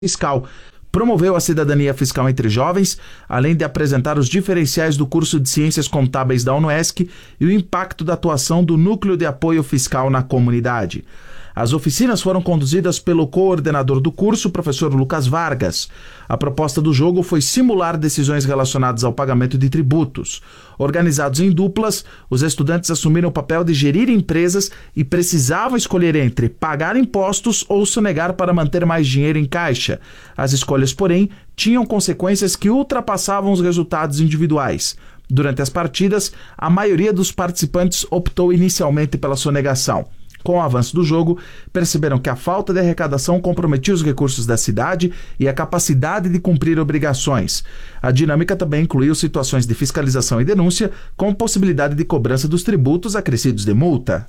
fiscal. Promoveu a cidadania fiscal entre jovens, além de apresentar os diferenciais do curso de Ciências Contábeis da UNOESC e o impacto da atuação do Núcleo de Apoio Fiscal na comunidade. As oficinas foram conduzidas pelo coordenador do curso, professor Lucas Vargas. A proposta do jogo foi simular decisões relacionadas ao pagamento de tributos. Organizados em duplas, os estudantes assumiram o papel de gerir empresas e precisavam escolher entre pagar impostos ou sonegar para manter mais dinheiro em caixa. As escolhas, porém, tinham consequências que ultrapassavam os resultados individuais. Durante as partidas, a maioria dos participantes optou inicialmente pela sonegação. Com o avanço do jogo, perceberam que a falta de arrecadação comprometia os recursos da cidade e a capacidade de cumprir obrigações. A dinâmica também incluiu situações de fiscalização e denúncia, com possibilidade de cobrança dos tributos acrescidos de multa.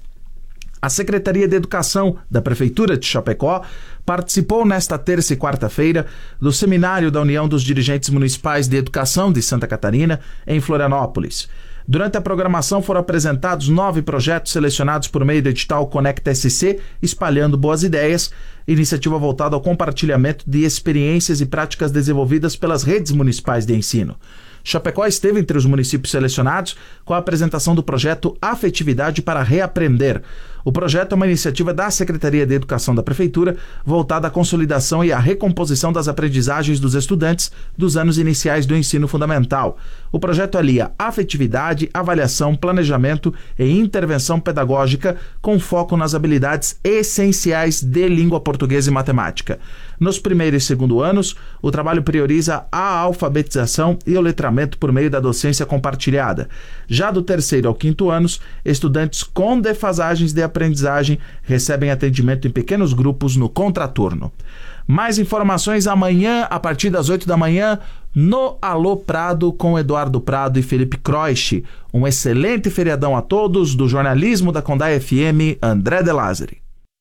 A Secretaria de Educação da Prefeitura de Chapecó participou nesta terça e quarta-feira do seminário da União dos Dirigentes Municipais de Educação de Santa Catarina, em Florianópolis. Durante a programação foram apresentados 9 projetos selecionados por meio do edital Conecta SC, espalhando boas ideias, iniciativa voltada ao compartilhamento de experiências e práticas desenvolvidas pelas redes municipais de ensino. Chapecó esteve entre os municípios selecionados com a apresentação do projeto Afetividade para Reaprender. O projeto é uma iniciativa da Secretaria de Educação da Prefeitura voltada à consolidação e à recomposição das aprendizagens dos estudantes dos anos iniciais do ensino fundamental. O projeto alia afetividade, avaliação, planejamento e intervenção pedagógica com foco nas habilidades essenciais de língua portuguesa e matemática. Nos primeiro e segundo anos, o trabalho prioriza a alfabetização e o letramento por meio da docência compartilhada. Já do terceiro ao quinto anos, estudantes com defasagens de aprendizagem recebem atendimento em pequenos grupos no contraturno. Mais informações amanhã, a partir das 8 da manhã, no Alô Prado, com Eduardo Prado e Felipe Croix. Um excelente feriadão a todos. Do jornalismo da Condá FM, André De Lázari.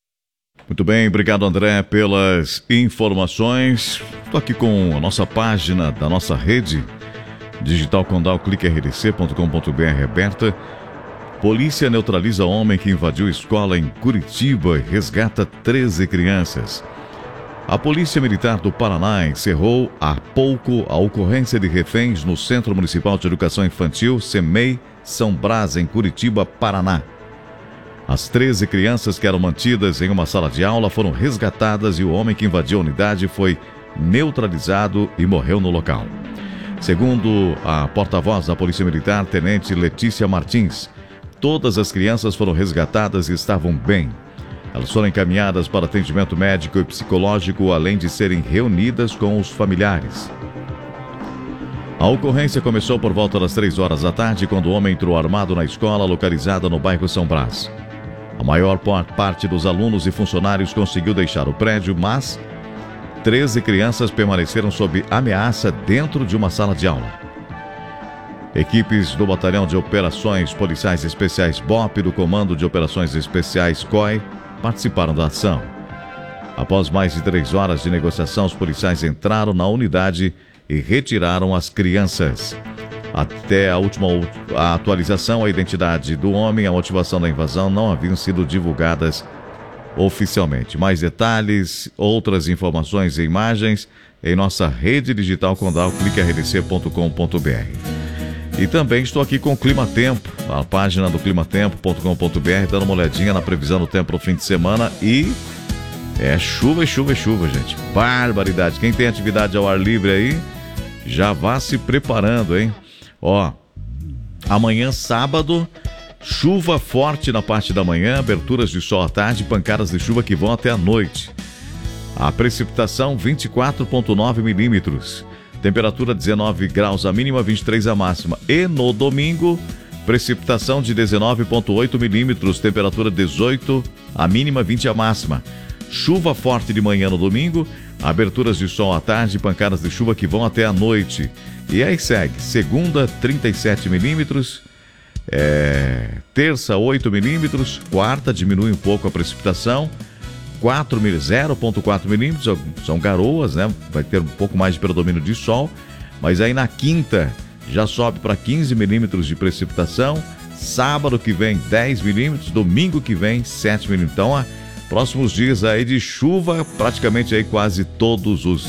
Muito bem, obrigado André pelas informações. Estou aqui com a nossa página da nossa rede digital Condá, cliquerdc.com.br aberta. Polícia neutraliza homem que invadiu escola em Curitiba e resgata 13 crianças. A Polícia Militar do Paraná encerrou há pouco a ocorrência de reféns no Centro Municipal de Educação Infantil, CEMEI, São Brás, em Curitiba, Paraná. As 13 crianças que eram mantidas em uma sala de aula foram resgatadas e o homem que invadiu a unidade foi neutralizado e morreu no local. Segundo a porta-voz da Polícia Militar, Tenente Letícia Martins, todas as crianças foram resgatadas e estavam bem. Elas foram encaminhadas para atendimento médico e psicológico, além de serem reunidas com os familiares. A ocorrência começou por volta das 3 horas da tarde, quando o homem entrou armado na escola localizada no bairro São Brás. A maior parte dos alunos e funcionários conseguiu deixar o prédio, mas 13 crianças permaneceram sob ameaça dentro de uma sala de aula. Equipes do Batalhão de Operações Policiais Especiais BOP e do Comando de Operações Especiais COI participaram da ação. Após mais de 3 horas de negociação, os policiais entraram na unidade e retiraram as crianças. Até a última atualização, a identidade do homem e a motivação da invasão não haviam sido divulgadas oficialmente. Mais detalhes, outras informações e imagens em nossa rede digital Condá, cliquerdc.com.br. E também estou aqui com o Clima Tempo, a página do climatempo.com.br, dando uma olhadinha na previsão do tempo para o fim de semana e é chuva, gente. Barbaridade. Quem tem atividade ao ar livre aí, já vá se preparando, hein? Ó, amanhã, sábado, chuva forte na parte da manhã, aberturas de sol à tarde, pancadas de chuva que vão até a noite. A precipitação, 24,9 milímetros. Temperatura 19 graus a mínima, 23 a máxima. E no domingo, precipitação de 19,8 milímetros, temperatura 18 a mínima, 20 a máxima. Chuva forte de manhã no domingo, aberturas de sol à tarde, pancadas de chuva que vão até a noite. E aí segue, segunda 37 milímetros, terça 8 milímetros, quarta diminui um pouco a precipitação, 0,4 milímetros, são garoas, né? Vai ter um pouco mais de predomínio de sol, mas aí na quinta já sobe para 15 milímetros de precipitação, sábado que vem 10 milímetros, domingo que vem 7 milímetros. Então Próximos dias aí de chuva, praticamente aí quase todos os